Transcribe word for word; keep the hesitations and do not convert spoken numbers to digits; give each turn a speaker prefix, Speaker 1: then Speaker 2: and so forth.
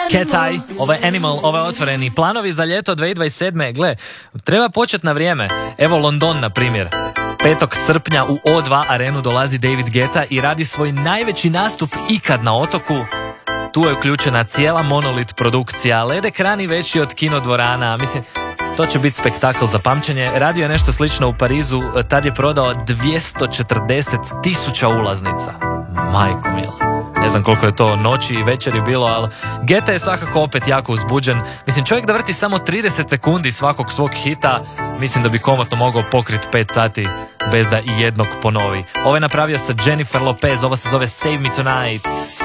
Speaker 1: Cat's Eye, ovo je Animal, ovo je otvoreni. Planovi za ljeto dvije tisuće dvadeset sedme. Gle, treba početi na vrijeme. Evo London, na primjer. petog srpnja u O dva arenu dolazi David Guetta i radi svoj najveći nastup ikad na otoku. Tu je uključena cijela Monolith produkcija, led ekrani veći od kinodvorana. Mislim, to će biti spektakl za pamćenje. Radio je nešto slično u Parizu, tad je prodao dvjesto četrdeset tisuća ulaznica. Majko mila. Ne znam koliko je to noći i večeri bilo, ali Guetta je svakako opet jako uzbuđen. Mislim, čovjek da vrti samo trideset sekundi svakog svog hita, mislim da bi komotno mogao pokriti pet sati bez da i jednog ponovi. Ovo je napravio sa Jennifer Lopez, ovo se zove Save Me Tonight.